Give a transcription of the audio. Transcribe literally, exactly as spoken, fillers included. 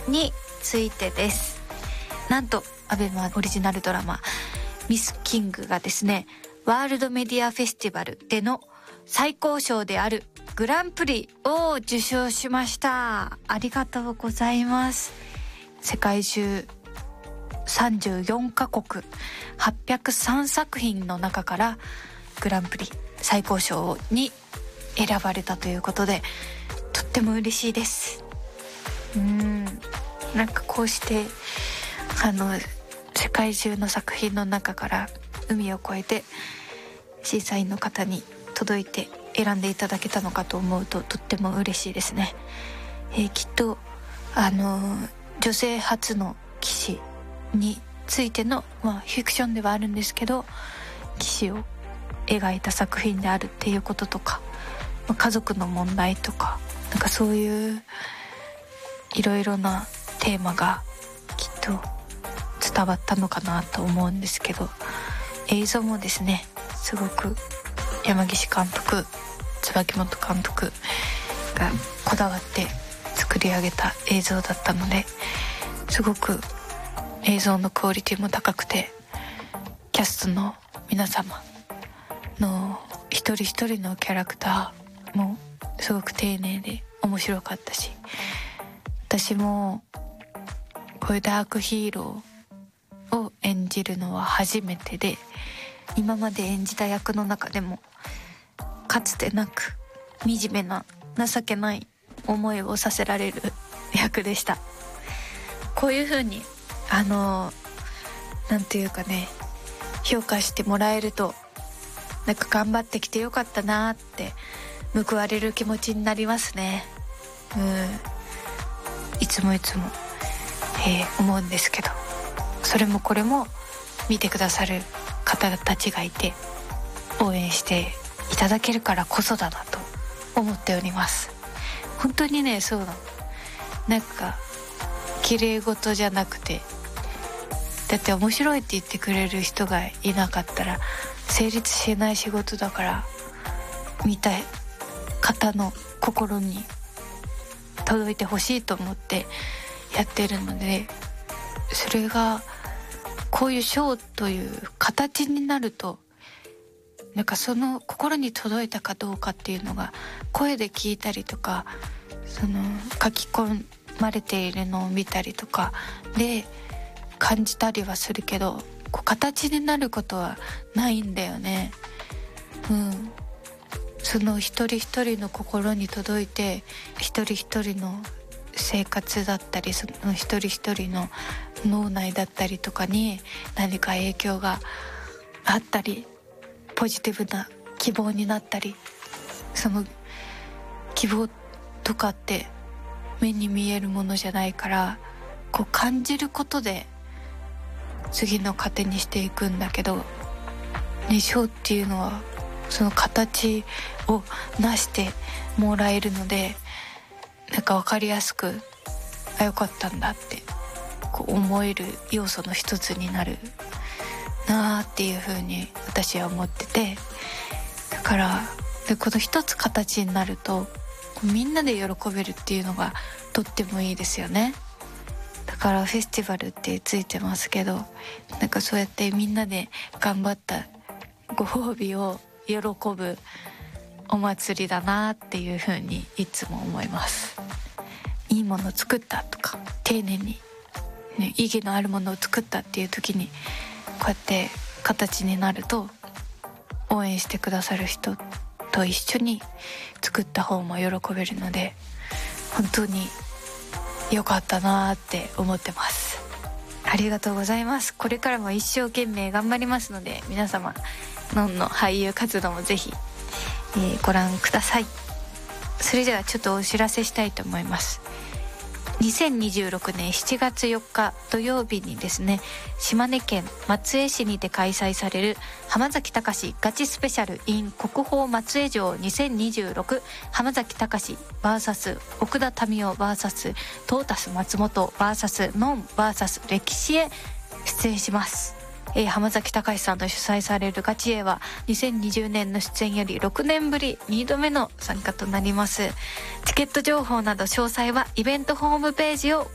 についてです。なんとアベマオリジナルドラマミスキングがですね、ワールドメディアフェスティバルでの最高賞であるグランプリを受賞しました。ありがとうございます。世界中さんじゅうよんカ国はっぴゃくさん作品の中からグランプリ最高賞に選ばれたということで、とっても嬉しいです。うーんなんかこうしてあの世界中の作品の中から海を越えて審査員の方に届いて選んでいただけたのかと思うと、とっても嬉しいですね。えー、きっとあの女性初の騎士についての、まあ、フィクションではあるんですけど、騎士を描いた作品であるっていうこととか、まあ、家族の問題とか、なんかそういういろいろなテーマがきっと伝わったのかなと思うんですけど、映像もですね、すごく山岸監督、椿本監督がこだわって作り上げた映像だったので、すごく映像のクオリティも高くて、キャストの皆様の一人一人のキャラクターもすごく丁寧で面白かったし、私もこういうダークヒーローを演じるのは初めてで、今まで演じた役の中でもかつてなく惨めな情けない思いをさせられる役でした。こういう風にあのなんていうかね、評価してもらえると、なんか頑張ってきてよかったなって報われる気持ちになりますね。うんいつもいつも、えー、思うんですけど、それもこれも見てくださる方たちがいて応援していただけるからこそだなと思っております。本当にね、そうなの。なんか綺麗事じゃなくて、だって面白いって言ってくれる人がいなかったら成立しない仕事だから、見たい方の心に届いてほしいと思ってやってるので、それがこういうショーという形になると、なんかその心に届いたかどうかっていうのが声で聞いたりとか、その書き込まれているのを見たりとかで感じたりはするけど、こう形になることはないんだよね。うんその一人一人の心に届いて、一人一人の生活だったり、その一人一人の脳内だったりとかに何か影響があったり、ポジティブな希望になったり、その希望とかって目に見えるものじゃないから、こう感じることで次の糧にしていくんだけど、ね、ショーっていうのはその形を成してもらえるので、なんか分かりやすく、あよかったんだってこう思える要素の一つになるなーっていう風に私は思ってて、だからでこの一つ形になるとみんなで喜べるっていうのがとってもいいですよね。だからフェスティバルってついてますけど、なんかそうやってみんなで頑張ったご褒美を喜ぶお祭りだなっていう風にいつも思います。いいものを作ったとか、丁寧に、ね、意義のあるものを作ったっていう時にこうやって形になると、応援してくださる人と一緒に作った方も喜べるので、本当に良かったなって思ってます。ありがとうございます。これからも一生懸命頑張りますので、皆様のんの俳優活動もぜひ、えー、ご覧ください。それではちょっとお知らせしたいと思います。にせんにじゅうろくねんしちがつよっか土曜日にですね、島根県松江市にて開催される浜崎貴ガチスペシャル in 国宝松江城にせんにじゅうろく、浜崎貴 ブイエス 奥田民生 ブイエス トータス松本 ブイエス ノン ブイエス 歴史へ出演します。えー、浜崎貴さんの主催されるガチへはにせんにじゅうねんの出演よりろくねんぶりにどめの参加となります。チケット情報など詳細はイベントホームページを